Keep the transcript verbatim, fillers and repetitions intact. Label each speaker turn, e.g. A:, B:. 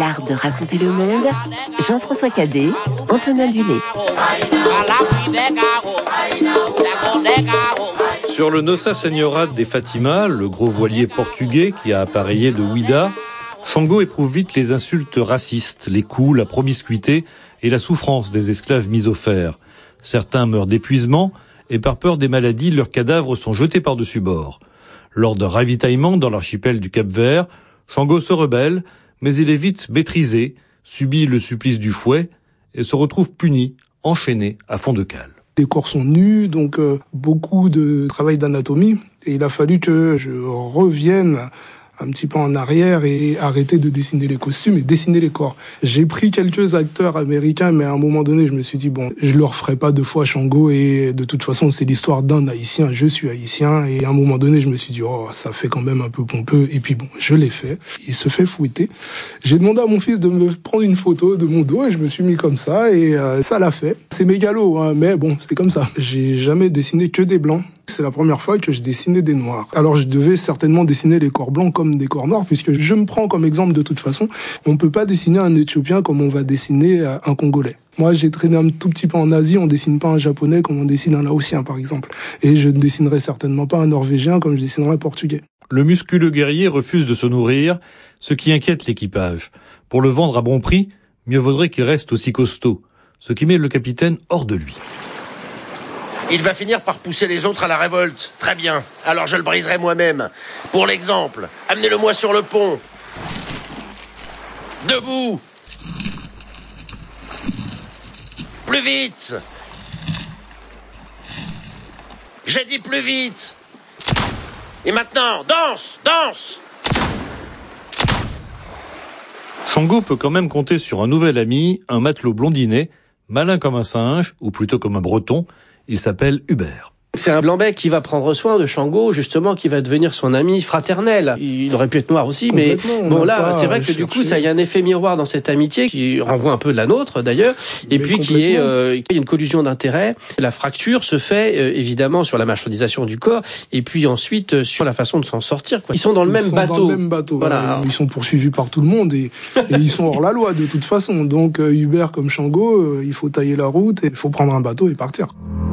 A: l'art de raconter le monde, Jean-François Cadet, Antonin Dulé.
B: Sur le Nossa Senhora des Fatima, le gros voilier portugais qui a appareillé de Ouida, Shango éprouve vite les insultes racistes, les coups, la promiscuité et la souffrance des esclaves mis au fer. Certains meurent d'épuisement et par peur des maladies, leurs cadavres sont jetés par-dessus bord. Lors d'un ravitaillement dans l'archipel du Cap-Vert, Shango se rebelle, mais il est vite maîtrisé, subit le supplice du fouet et se retrouve puni, enchaîné à fond de cale.
C: Les corps sont nus, donc euh, beaucoup de travail d'anatomie. Et il a fallu que je revienne un petit peu en arrière et arrêter de dessiner les costumes et dessiner les corps. J'ai pris quelques acteurs américains, mais à un moment donné, je me suis dit, bon, je leur ferai pas deux fois Shango, et de toute façon, c'est l'histoire d'un Haïtien, je suis Haïtien, et à un moment donné, je me suis dit, oh, ça fait quand même un peu pompeux, et puis bon, je l'ai fait. Il se fait fouetter. J'ai demandé à mon fils de me prendre une photo de mon dos, et je me suis mis comme ça, et euh, ça l'a fait. C'est mégalo, hein, mais bon, c'est comme ça. J'ai jamais dessiné que des blancs. C'est la première fois que je dessinais des noirs. Alors je devais certainement dessiner les corps blancs comme des corps noirs, puisque je me prends comme exemple de toute façon. On peut pas dessiner un Éthiopien comme on va dessiner un Congolais. Moi, j'ai traîné un tout petit peu en Asie, on dessine pas un Japonais comme on dessine un Laotien, par exemple. Et je ne dessinerai certainement pas un Norvégien comme je dessinerai un Portugais.
B: Le musculeux guerrier refuse de se nourrir, ce qui inquiète l'équipage. Pour le vendre à bon prix, mieux vaudrait qu'il reste aussi costaud, ce qui met le capitaine hors de lui.
D: Il va finir par pousser les autres à la révolte. Très bien. Alors je le briserai moi-même. Pour l'exemple, amenez-le-moi sur le pont. Debout. Plus vite. J'ai dit plus vite. Et maintenant, danse, danse.
B: Shango peut quand même compter sur un nouvel ami, un matelot blondinet, malin comme un singe, ou plutôt comme un breton. Il s'appelle Hubert.
E: C'est un blanc-bec qui va prendre soin de Shango, justement, qui va devenir son ami fraternel. Il aurait pu être noir aussi, mais bon, là, c'est vrai que du coup, ça y a un effet miroir dans cette amitié qui renvoie un peu de la nôtre, d'ailleurs, et mais puis qui est, euh, il y a une collusion d'intérêts. La fracture se fait, euh, évidemment, sur la marchandisation du corps, et puis ensuite, euh, sur la façon de s'en sortir, quoi. Ils sont dans le
C: ils
E: même
C: sont
E: bateau.
C: Dans le même bateau.
E: Voilà.
C: Ils sont poursuivis par tout le monde, et, et ils sont hors la loi, de toute façon. Donc, euh, Hubert comme Shango, euh, il faut tailler la route, et il faut prendre un bateau et partir.